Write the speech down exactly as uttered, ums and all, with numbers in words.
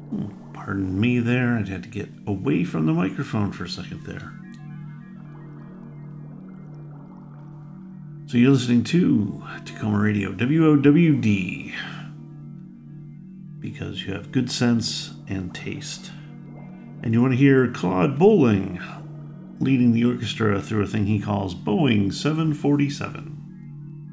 Pardon me there, I had to get away from the microphone for a second there. So you're listening to Tacoma Radio, W O W D, because you have good sense and taste. And you want to hear Claude Bowling leading the orchestra through a thing he calls Boeing seven forty-seven.